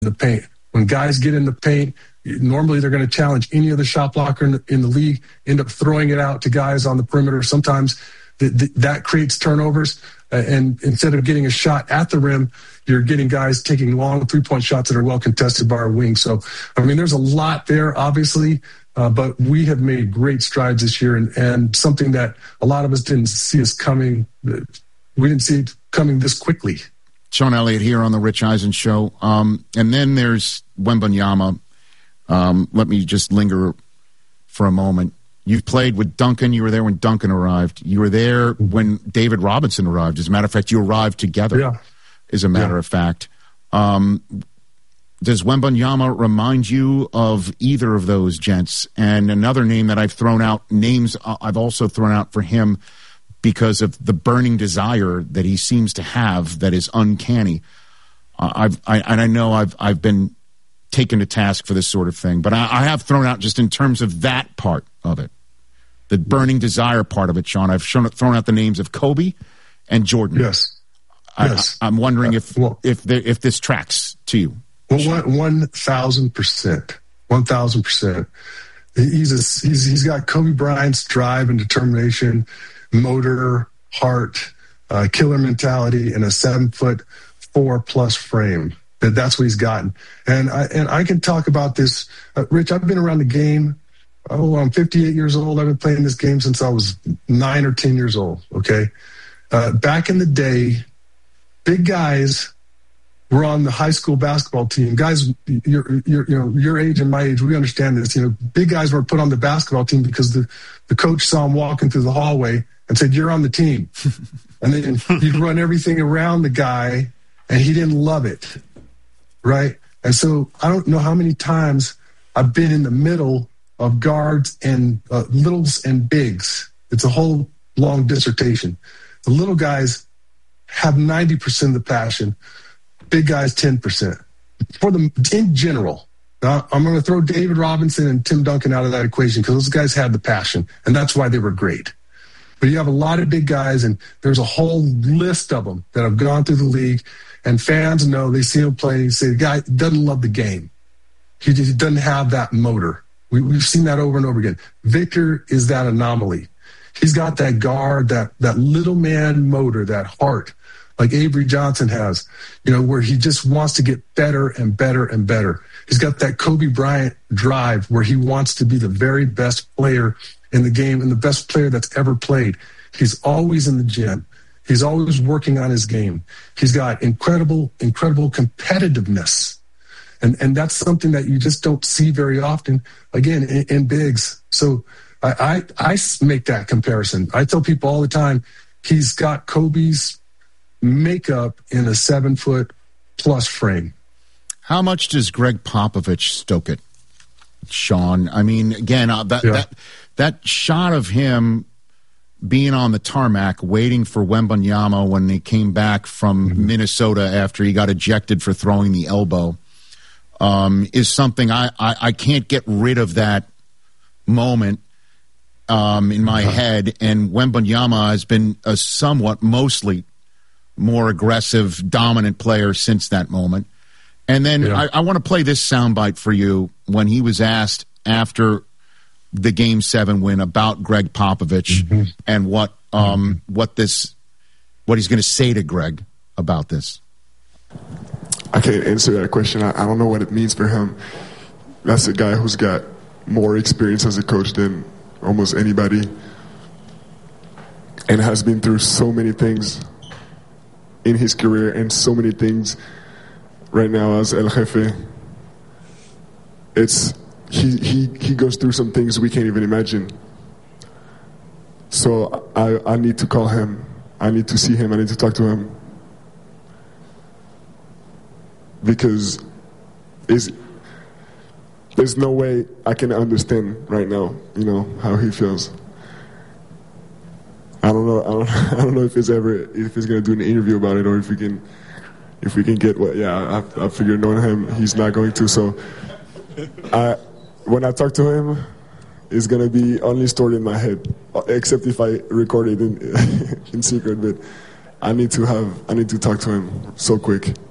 the paint. When guys get in the paint, normally they're going to challenge any other shot blocker in the league, end up throwing it out to guys on the perimeter. Sometimes that creates turnovers. And instead of getting a shot at the rim, you're getting guys taking long three-point shots that are well contested by our wing. So, I mean, there's a lot there, obviously, but we have made great strides this year, and something that a lot of us didn't see us coming. We didn't see it coming this quickly. Sean Elliott here on the Rich Eisen Show. And then there's Wembanyama. Let me just linger for a moment. You've played with Duncan. You were there when Duncan arrived. You were there when David Robinson arrived. As a matter of fact, you arrived together, as a matter of fact. Does Wembanyama remind you of either of those gents? And another name that I've thrown out, names I've also thrown out for him because of the burning desire that he seems to have that is uncanny. I know I've been taken to task for this sort of thing, but I have thrown out just in terms of that part of it, the burning desire part of it, Sean. I've thrown out the names of Kobe and Jordan. Yes. I'm wondering if this tracks to you. Well, 1,000%. 1,000%. He's got Kobe Bryant's drive and determination, motor, heart, killer mentality, and a 7'4+ frame. That's what he's gotten. And I can talk about this. Rich, I've been around the game. I'm 58 years old. I've been playing this game since I was 9 or 10 years old, okay? Back in the day, big guys were on the high school basketball team. Guys, your age and my age, we understand this. Big guys were put on the basketball team because the coach saw him walking through the hallway and said, "You're on the team." And then he'd run everything around the guy, and he didn't love it, right? And so I don't know how many times I've been in the middle of guards and littles and bigs. It's a whole long dissertation. The little guys have 90% of the passion. Big guys, 10%. In general. Now, I'm going to throw David Robinson and Tim Duncan out of that equation because those guys had the passion, and that's why they were great. But you have a lot of big guys, and there's a whole list of them that have gone through the league, and fans know, they see him play, and say, the guy doesn't love the game. He just doesn't have that motor. We've seen that over and over again. Victor is that anomaly. He's got that guard, that little man motor, that heart, like Avery Johnson has, where he just wants to get better and better and better. He's got that Kobe Bryant drive where he wants to be the very best player in the game and the best player that's ever played. He's always in the gym. He's always working on his game. He's got incredible competitiveness. And that's something that you just don't see very often, again, in bigs. So I make that comparison. I tell people all the time, he's got Kobe's makeup in a 7'+ frame. How much does Greg Popovich stoke it, Sean? I mean, again, that shot of him being on the tarmac waiting for Wembanyama when they came back from Minnesota after he got ejected for throwing the elbow is something I can't get rid of that moment in my head. And Wembanyama has been a somewhat, mostly more aggressive, dominant player since that moment. And then I want to play this soundbite for you when he was asked after the Game 7 win about Greg Popovich and what he's going to say to Greg about this. I can't answer that question. I don't know what it means for him. That's a guy who's got more experience as a coach than almost anybody and has been through so many things in his career and so many things right now as El Jefe. He goes through some things we can't even imagine. So I need to call him. I need to see him. I need to talk to him. Because there's no way I can understand right now, how he feels. I don't know if he's gonna do an interview about it or if we can get what. Yeah, I figured knowing him, he's not going to. So, when I talk to him, it's gonna be only stored in my head, except if I record it in secret. But I need to talk to him so quick.